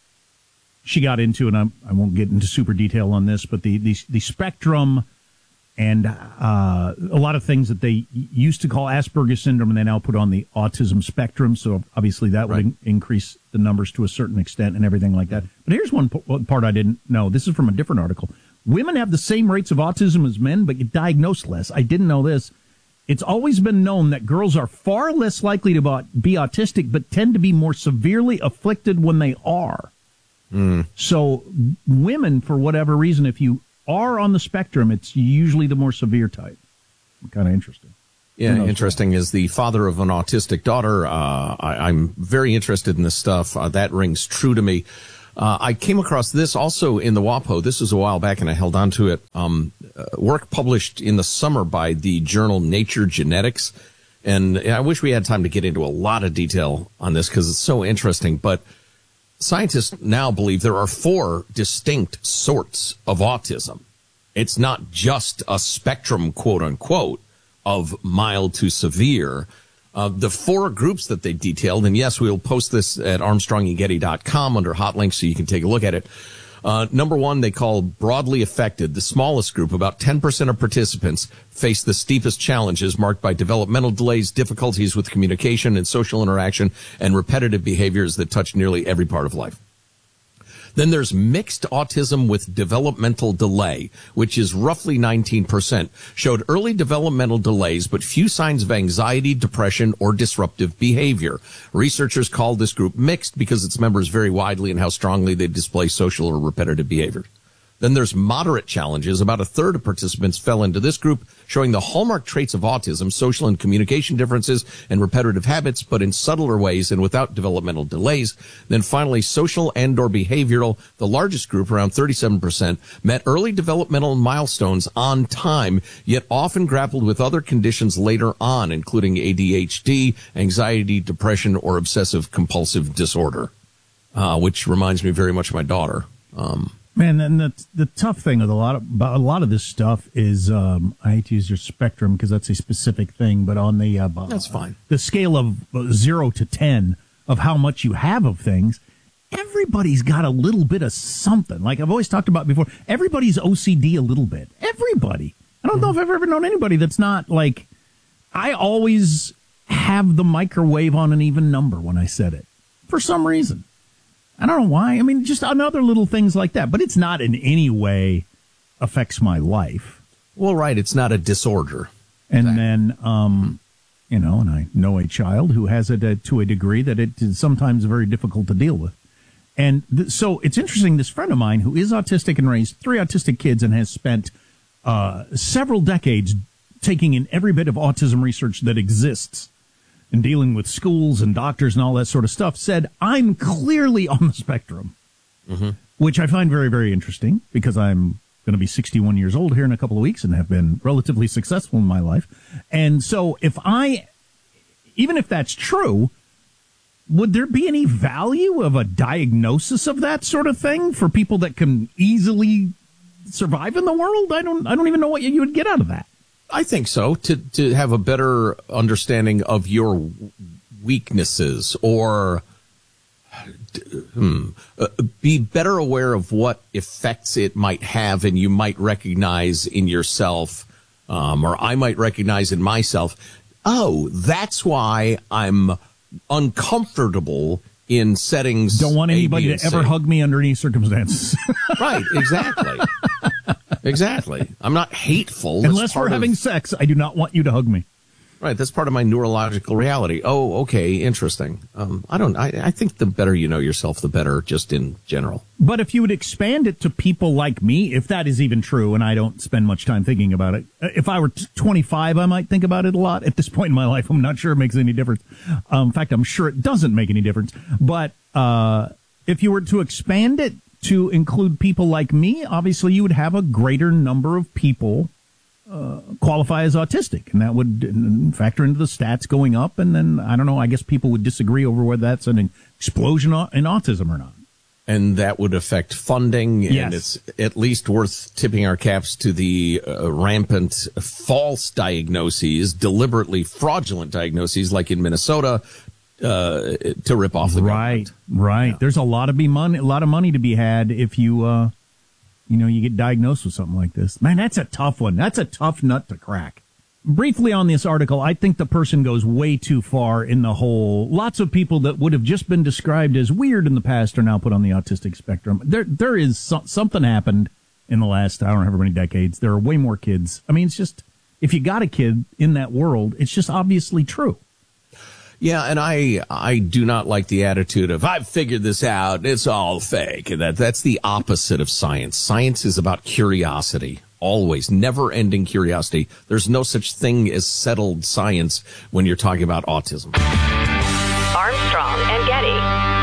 she got into, and I won't get into super detail on this, but the spectrum And a lot of things that they used to call Asperger's syndrome, and they now put on the autism spectrum. So obviously that would increase the numbers to a certain extent and everything like that. But here's one part I didn't know. This is from a different article. Women have the same rates of autism as men, but get diagnosed less. I didn't know this. It's always been known that girls are far less likely to be autistic, but tend to be more severely afflicted when they are. So women, for whatever reason, if you are on the spectrum, it's usually the more severe type. Kind of interesting. Yeah, interesting. As the father of an autistic daughter, I'm very interested in this stuff. That rings true to me. I came across this also in the WAPO. This was a while back, and I held on to it. Work published in the summer by the journal Nature Genetics. And I wish we had time to get into a lot of detail on this because it's so interesting. But scientists now believe there are 4 distinct sorts of autism. It's not just a spectrum, quote unquote, of mild to severe. The 4 groups that they detailed, and yes, we'll post this at ArmstrongandGetty.com under hot links so you can take a look at it. Number 1, they call broadly affected. The smallest group, about 10% of participants, face the steepest challenges marked by developmental delays, difficulties with communication and social interaction, and repetitive behaviors that touch nearly every part of life. Then there's mixed autism with developmental delay, which is roughly 19%, showed early developmental delays, but few signs of anxiety, depression, or disruptive behavior. Researchers call this group mixed because its members vary widely in how strongly they display social or repetitive behavior. Then there's moderate challenges. About a third of participants fell into this group, showing the hallmark traits of autism, social and communication differences, and repetitive habits, but in subtler ways and without developmental delays. Then finally, social and or behavioral, the largest group, around 37%, met early developmental milestones on time, yet often grappled with other conditions later on, including ADHD, anxiety, depression, or obsessive compulsive disorder, which reminds me very much of my daughter. Man, and the tough thing with a lot of this stuff is I hate to use your spectrum because that's a specific thing, but on the that's fine. The scale of 0 to 10 of how much you have of things, everybody's got a little bit of something. Like I've always talked about before, everybody's OCD a little bit. Everybody. I don't know if I've ever known anybody that's not like. I always have the microwave on an even number when I set it for some reason. I don't know why. I mean, just other little things like that. But it's not in any way affects my life. Well, right. It's not a disorder. And then, and I know a child who has it to a degree that it is sometimes very difficult to deal with. And so it's interesting. This friend of mine who is autistic and raised 3 autistic kids and has spent several decades taking in every bit of autism research that exists and dealing with schools and doctors and all that sort of stuff, said, I'm clearly on the spectrum, which I find very, very interesting because I'm going to be 61 years old here in a couple of weeks and have been relatively successful in my life. And so even if that's true, would there be any value of a diagnosis of that sort of thing for people that can easily survive in the world? I don't even know what you would get out of that. I think so, to have a better understanding of your weaknesses or be better aware of what effects it might have and you might recognize in yourself, or I might recognize in myself. Oh, that's why I'm uncomfortable in settings. Don't want anybody to ever hug me under any circumstances. Right, exactly. Exactly. I'm not hateful. Unless we're having sex, I do not want you to hug me. Right. That's part of my neurological reality. Oh, okay. Interesting. I think the better you know yourself, the better, just in general. But if you would expand it to people like me, if that is even true, and I don't spend much time thinking about it, if I were 25, I might think about it a lot. At this point in my life, I'm not sure it makes any difference. In fact, I'm sure it doesn't make any difference. But if you were to expand it to include people like me, obviously you would have a greater number of people qualify as autistic, and that would factor into the stats going up. And then, I don't know, I guess people would disagree over whether that's an explosion in autism or not. And that would affect funding, yes. And it's at least worth tipping our caps to the rampant false diagnoses, deliberately fraudulent diagnoses, like in Minnesota, to rip off the government. Right. Yeah. There's a lot of money to be had if you you get diagnosed with something like this. Man, that's a tough one. That's a tough nut to crack. Briefly on this article, I think the person goes way too far in the whole. Lots of people that would have just been described as weird in the past are now put on the autistic spectrum. There is something happened in the last, I don't know, however many decades. There are way more kids. I mean, it's just, if you got a kid in that world, it's just obviously true. Yeah, and I do not like the attitude of, I've figured this out, it's all fake. That's the opposite of science. Science is about curiosity. Always, never-ending curiosity. There's no such thing as settled science when you're talking about autism. Armstrong and Getty.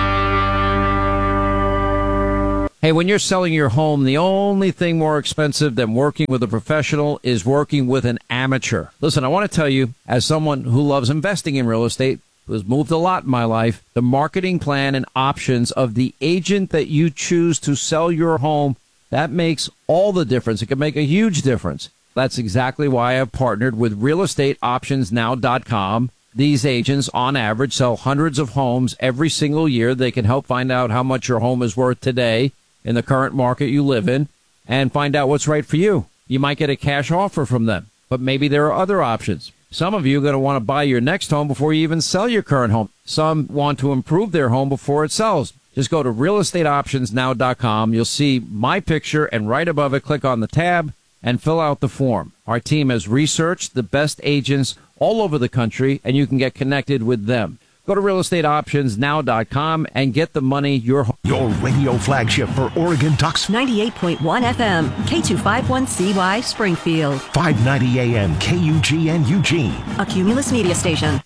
Hey, when you're selling your home, the only thing more expensive than working with a professional is working with an amateur. Listen, I want to tell you, as someone who loves investing in real estate, who has moved a lot in my life, the marketing plan and options of the agent that you choose to sell your home, that makes all the difference. It can make a huge difference. That's exactly why I've partnered with realestateoptionsnow.com. These agents, on average, sell hundreds of homes every single year. They can help find out how much your home is worth today in the current market you live in and find out what's right for you. You might get a cash offer from them, but maybe there are other options. Some of you are going to want to buy your next home before you even sell your current home. Some want to improve their home before it sells. Just go to realestateoptionsnow.com. You'll see my picture, and right above it, click on the tab and fill out the form. Our team has researched the best agents all over the country, and you can get connected with them. Go to realestateoptionsnow.com and get the money your radio flagship for Oregon Ducks. 98.1 FM, K251CY, Springfield. 590 AM, KUGN Eugene. A Cumulus media station.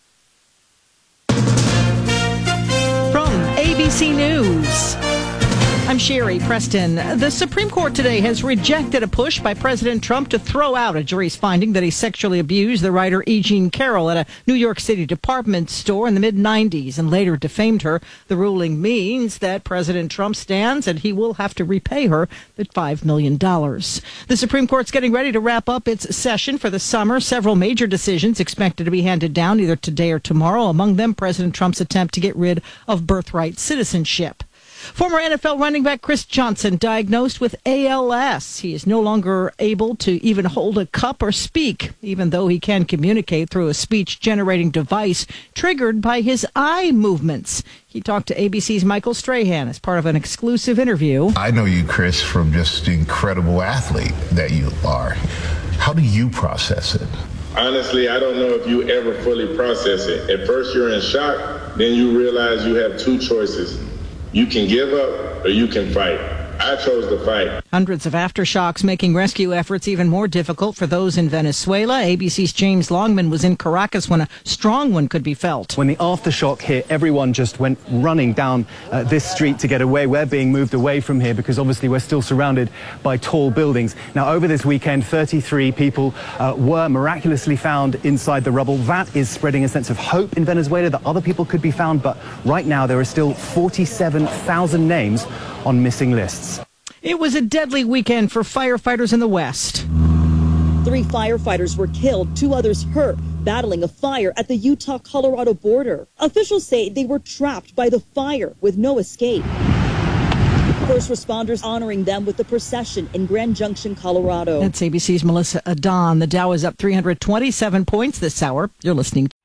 ABC News. I'm Sherry Preston. The Supreme Court today has rejected a push by President Trump to throw out a jury's finding that he sexually abused the writer E. Jean Carroll at a New York City department store in the mid-'90s and later defamed her. The ruling means that President Trump stands and he will have to repay her that $5 million. The Supreme Court's getting ready to wrap up its session for the summer. Several major decisions expected to be handed down either today or tomorrow. Among them, President Trump's attempt to get rid of birthright citizenship. Former NFL running back Chris Johnson diagnosed with ALS. He is no longer able to even hold a cup or speak, even though he can communicate through a speech-generating device triggered by his eye movements. He talked to ABC's Michael Strahan as part of an exclusive interview. I know you, Chris, from just the incredible athlete that you are. How do you process it? Honestly, I don't know if you ever fully process it. At first, you're in shock. Then you realize you have two choices. You can give up or you can fight. I chose to fight. Hundreds of aftershocks making rescue efforts even more difficult for those in Venezuela. ABC's James Longman was in Caracas when a strong one could be felt. When the aftershock hit, everyone just went running down this street to get away. We're being moved away from here because obviously we're still surrounded by tall buildings. Now, over this weekend, 33 people were miraculously found inside the rubble. That is spreading a sense of hope in Venezuela that other people could be found. But right now, there are still 47,000 names on missing lists. It was a deadly weekend for firefighters in the West. 3 firefighters were killed, 2 others hurt, battling a fire at the Utah-Colorado border. Officials say they were trapped by the fire with no escape. First responders honoring them with the procession in Grand Junction, Colorado. That's ABC's Melissa Adon. The Dow is up 327 points this hour. You're listening to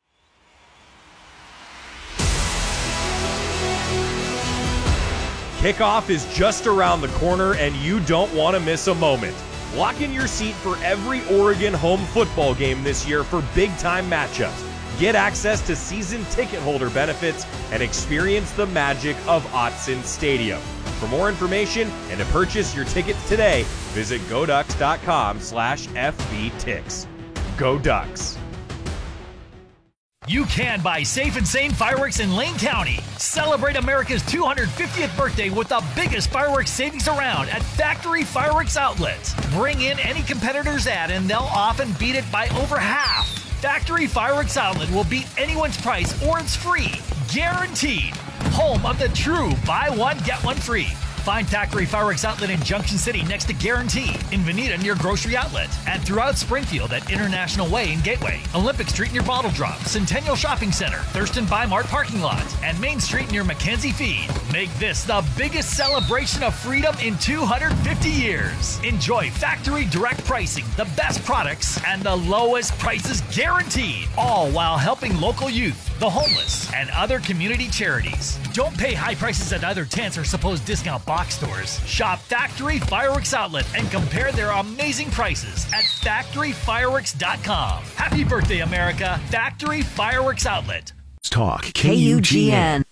Kickoff is just around the corner, and you don't want to miss a moment. Lock in your seat for every Oregon home football game this year for big-time matchups. Get access to season ticket holder benefits and experience the magic of Autzen Stadium. For more information and to purchase your tickets today, visit goducks.com/FBTix. Go Ducks! You can buy Safe and Sane fireworks in Lane County. Celebrate America's 250th birthday with the biggest fireworks savings around at Factory Fireworks Outlets. Bring in any competitor's ad and they'll often beat it by over half. Factory Fireworks Outlet will beat anyone's price or it's free. Guaranteed. Home of the true buy one, get one free. Find Factory Fireworks Outlet in Junction City next to Guarantee, in Veneta near Grocery Outlet, and throughout Springfield at International Way in Gateway, Olympic Street near Bottle Drop, Centennial Shopping Center, Thurston By-Mart parking lot, and Main Street near Mackenzie Feed. Make this the biggest celebration of freedom in 250 years. Enjoy factory direct pricing, the best products, and the lowest prices guaranteed, all while helping local youth, the homeless, and other community charities. Don't pay high prices at other tents or supposed discount box stores. Shop Factory Fireworks Outlet and compare their amazing prices at factoryfireworks.com. Happy birthday, America. Factory Fireworks Outlet. Talk KUGN.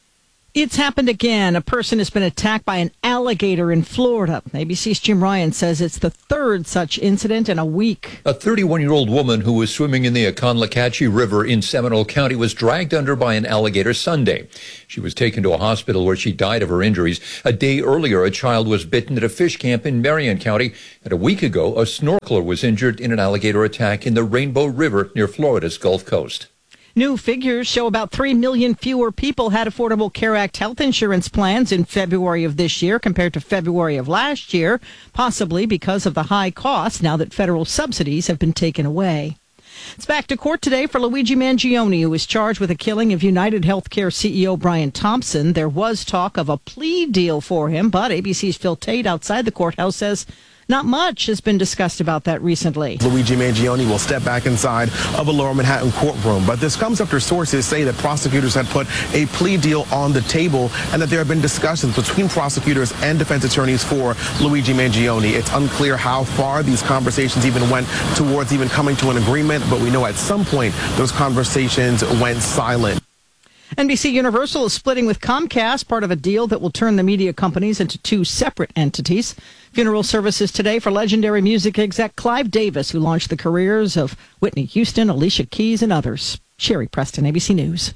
It's happened again. A person has been attacked by an alligator in Florida. ABC's Jim Ryan says it's the third such incident in a week. A 31-year-old woman who was swimming in the Aconlacatchee River in Seminole County was dragged under by an alligator Sunday. She was taken to a hospital where she died of her injuries. A day earlier, a child was bitten at a fish camp in Marion County. And a week ago, a snorkeler was injured in an alligator attack in the Rainbow River near Florida's Gulf Coast. New figures show about 3 million fewer people had Affordable Care Act health insurance plans in February of this year compared to February of last year, possibly because of the high cost now that federal subsidies have been taken away. It's back to court today for Luigi Mangione, who is charged with the killing of United Healthcare CEO Brian Thompson. There was talk of a plea deal for him, but ABC's Phil Tate outside the courthouse says not much has been discussed about that recently. Luigi Mangione will step back inside of a Lower Manhattan courtroom. But this comes after sources say that prosecutors had put a plea deal on the table and that there have been discussions between prosecutors and defense attorneys for Luigi Mangione. It's unclear how far these conversations even went towards even coming to an agreement, but we know at some point those conversations went silent. NBC Universal is splitting with Comcast, part of a deal that will turn the media companies into two separate entities. Funeral services today for legendary music exec Clive Davis, who launched the careers of Whitney Houston, Alicia Keys, and others. Sherry Preston, ABC News.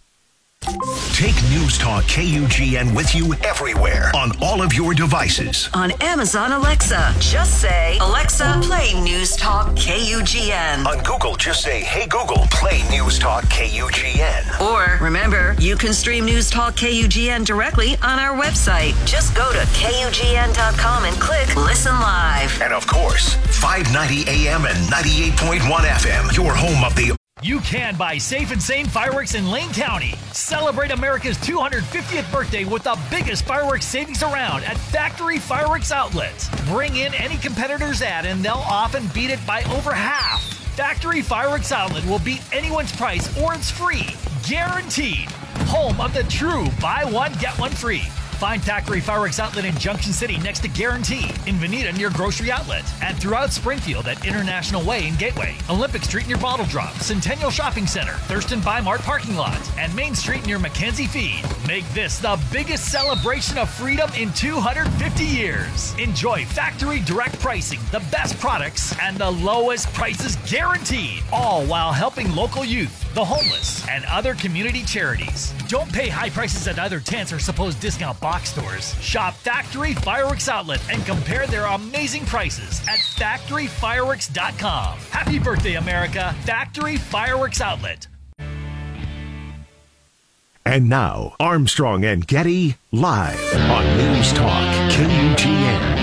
Take News Talk KUGN with you everywhere on all of your devices. On Amazon Alexa, just say, Alexa, play News Talk KUGN. On Google, just say, hey Google, play News Talk KUGN. Or, remember, you can stream News Talk KUGN directly on our website. Just go to KUGN.com and click Listen Live. And of course, 590 AM and 98.1 FM, your home of the... You can buy Safe and Sane Fireworks in Lane County. Celebrate America's 250th birthday with the biggest fireworks savings around at Factory Fireworks Outlet. Bring in any competitor's ad and they'll often beat it by over half. Factory Fireworks Outlet will beat anyone's price or it's free. Guaranteed. Home of the true buy one, get one free. Find Factory Fireworks Outlet in Junction City next to Guarantee, in Veneta near Grocery Outlet, and throughout Springfield at International Way in Gateway, Olympic Street near Bottle Drop, Centennial Shopping Center, Thurston By-Mart parking lot, and Main Street near Mackenzie Feed. Make this the biggest celebration of freedom in 250 years. Enjoy factory direct pricing, the best products, and the lowest prices guaranteed, all while helping local youth, the homeless, and other community charities. Don't pay high prices at other tents or supposed discount box stores. Shop Factory Fireworks Outlet and compare their amazing prices at factoryfireworks.com. Happy birthday, America. Factory Fireworks Outlet. And now, Armstrong and Getty live on News Talk KUGN.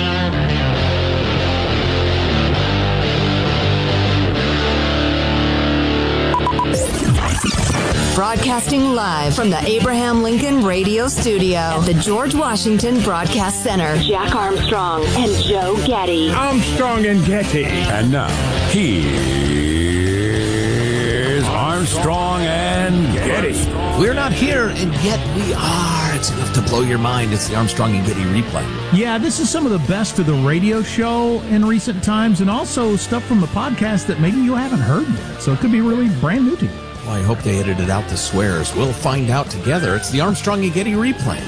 Broadcasting live from the Abraham Lincoln Radio Studio at the George Washington Broadcast Center. Jack Armstrong and Joe Getty. Armstrong and Getty. And now, here's Armstrong and Getty. We're not here, and yet we are. It's enough to blow your mind. It's the Armstrong and Getty replay. Yeah, this is some of the best of the radio show in recent times, and also stuff from the podcast that maybe you haven't heard yet. So it could be really brand new to you. Well, I hope they edited out the swears. We'll find out together. It's the Armstrong and Getty replay.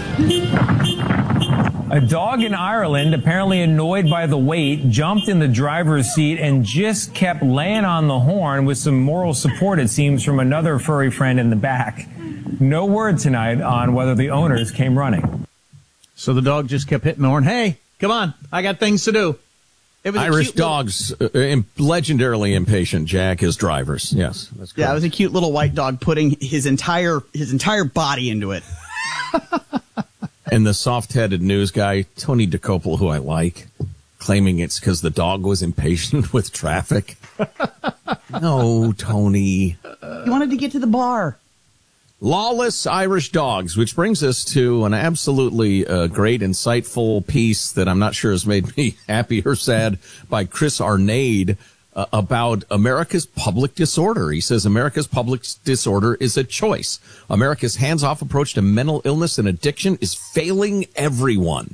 A dog in Ireland, apparently annoyed by the wait, jumped in the driver's seat and just kept laying on the horn with some moral support, it seems, from another furry friend in the back. No word tonight on whether the owners came running. So the dog just kept hitting the horn. Hey, come on. I got things to do. It was Irish dogs, legendarily impatient, Jack, as drivers. Yes, that's correct. Yeah, it was a cute little white dog putting his entire body into it. And the soft-headed news guy, Tony DeCopel, who I like, claiming it's because the dog was impatient with traffic. No, Tony. He wanted to get to the bar. Lawless Irish dogs, which brings us to an absolutely great, insightful piece that I'm not sure has made me happy or sad by Chris Arnade about America's public disorder. He says America's public disorder is a choice. America's hands-off approach to mental illness and addiction is failing everyone.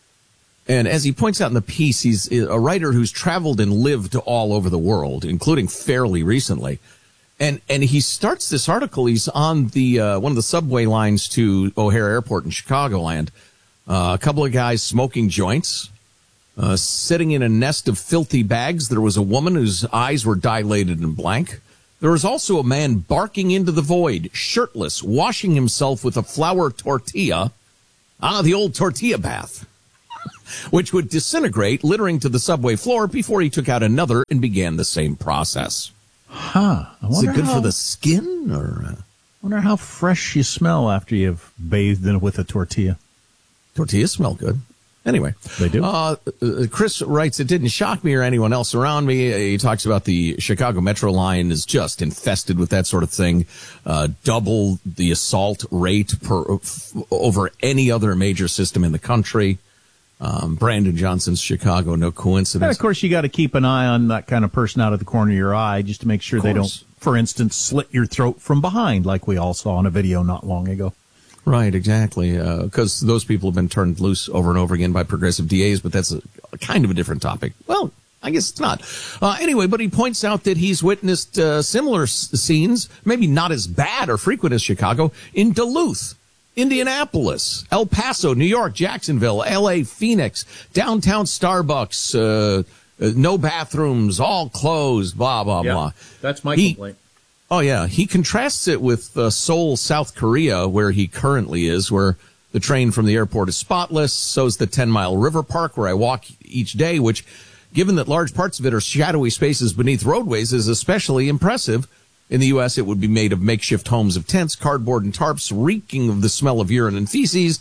And as he points out in the piece, he's a writer who's traveled and lived all over the world, including fairly recently. And he starts this article. He's on the one of the subway lines to O'Hare Airport in Chicagoland. A couple of guys smoking joints, sitting in a nest of filthy bags. There was a woman whose eyes were dilated and blank. There was also a man barking into the void, shirtless, washing himself with a flour tortilla. The old tortilla bath, which would disintegrate, littering to the subway floor before he took out another and began the same process. Huh. Is it good for the skin? Or I wonder how fresh you smell after you've bathed in with a tortilla. Tortillas smell good. Anyway. They do. Chris writes, it didn't shock me or anyone else around me. He talks about the Chicago Metro line is just infested with that sort of thing. Double the assault rate over any other major system in the country. Brandon Johnson's Chicago, no coincidence. And of course, you got to keep an eye on that kind of person out of the corner of your eye just to make sure they don't, for instance, slit your throat from behind like we all saw in a video not long ago. Right, exactly. Because those people have been turned loose over and over again by progressive DAs, but that's a kind of a different topic. Well, I guess it's not. Anyway, but he points out that he's witnessed similar scenes, maybe not as bad or frequent as Chicago, in Duluth, Indianapolis, El Paso, New York, Jacksonville, L.A., Phoenix, downtown Starbucks, no bathrooms, all closed, blah, blah, blah. That's my complaint. Oh, yeah. He contrasts it with Seoul, South Korea, where he currently is, where the train from the airport is spotless. So is the 10-mile river park where I walk each day, which, given that large parts of it are shadowy spaces beneath roadways, is especially impressive. In the U.S., it would be made of makeshift homes of tents, cardboard, and tarps, reeking of the smell of urine and feces.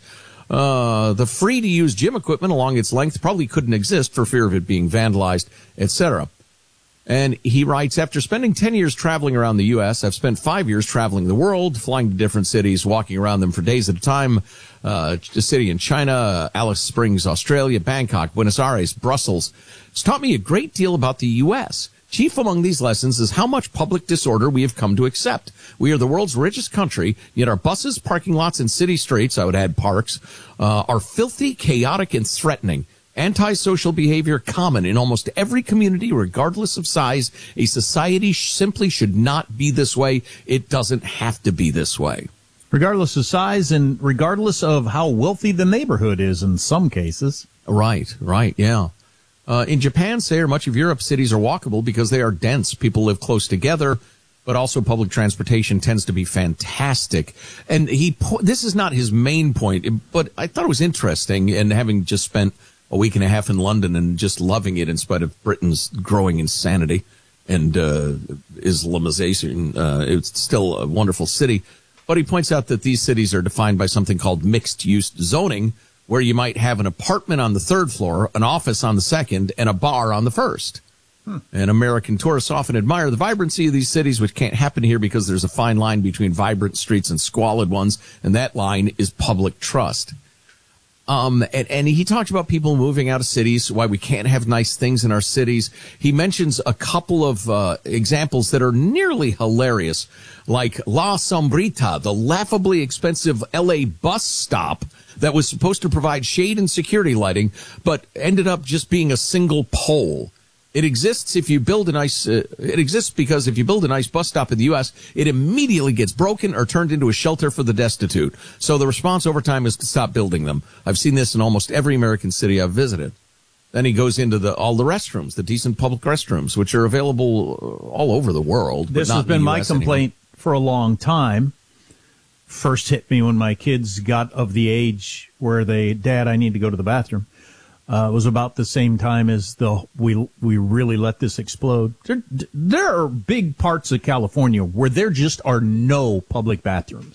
The free-to-use gym equipment along its length probably couldn't exist for fear of it being vandalized, etc. And he writes, after spending 10 years traveling around the U.S., I've spent 5 years traveling the world, flying to different cities, walking around them for days at a time. A city in China, Alice Springs, Australia, Bangkok, Buenos Aires, Brussels. It's taught me a great deal about the U.S. Chief among these lessons is how much public disorder we have come to accept. We are the world's richest country, yet our buses, parking lots, and city streets, I would add parks, are filthy, chaotic, and threatening. Antisocial behavior common in almost every community, regardless of size. A society simply should not be this way. It doesn't have to be this way. Regardless of size and regardless of how wealthy the neighborhood is in some cases. Right, yeah. In Japan, say, or much of Europe, cities are walkable because they are dense. People live close together, but also public transportation tends to be fantastic. And this is not his main point, but I thought it was interesting, and having just spent a week and a half in London and just loving it in spite of Britain's growing insanity and Islamization, it's still a wonderful city. But he points out that these cities are defined by something called mixed-use zoning, where you might have an apartment on the third floor, an office on the second, and a bar on the first. And American tourists often admire the vibrancy of these cities, which can't happen here because there's a fine line between vibrant streets and squalid ones, and that line is public trust. And he talks about people moving out of cities, why we can't have nice things in our cities. He mentions a couple of examples that are nearly hilarious, like La Sombrita, the laughably expensive L.A. bus stop that was supposed to provide shade and security lighting, but ended up just being a single pole. It exists if you build a nice. It exists because if you build a nice bus stop in the U.S., it immediately gets broken or turned into a shelter for the destitute. So the response over time is to stop building them. I've seen this in almost every American city I've visited. Then he goes into all the restrooms, the decent public restrooms, which are available all over the world. This has been my complaint for a long time. First hit me when my kids got of the age where Dad, I need to go to the bathroom. It was about the same time as we really let this explode. There are big parts of California where there just are no public bathrooms.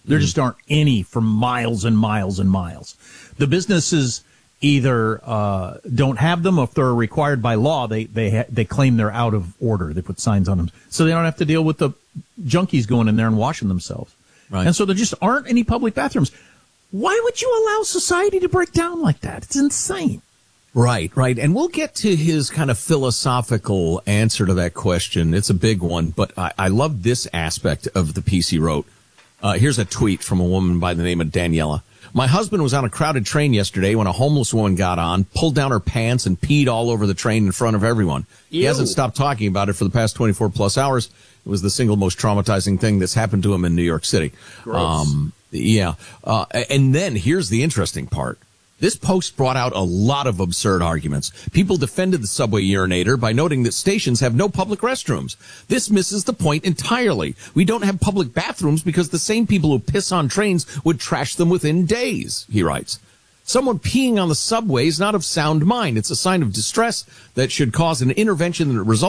There just aren't any for miles and miles and miles. The businesses either don't have them, or if they're required by law, they claim they're out of order. They put signs on them, so they don't have to deal with the junkies going in there and washing themselves. Right. And so there just aren't any public bathrooms. Why would you allow society to break down like that? It's insane. Right. And we'll get to his kind of philosophical answer to that question. It's a big one, but I love this aspect of the piece he wrote. Here's a tweet from a woman by the name of Daniela. My husband was on a crowded train yesterday when a homeless woman got on, pulled down her pants, and peed all over the train in front of everyone. He hasn't stopped talking about it for the past 24 plus hours. It was the single most traumatizing thing that's happened to him in New York City. Gross. And then here's the interesting part. This post brought out a lot of absurd arguments. People defended the subway urinator by noting that stations have no public restrooms. This misses the point entirely. We don't have public bathrooms because the same people who piss on trains would trash them within days, he writes. Someone peeing on the subway is not of sound mind. It's a sign of distress that should cause an intervention that results